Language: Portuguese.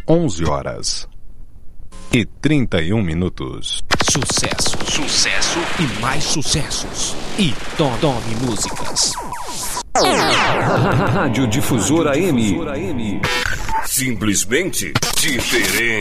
11h31. Sucesso, sucesso e mais sucessos. E Tome Músicas. Rádio Difusora M. Simplesmente diferente.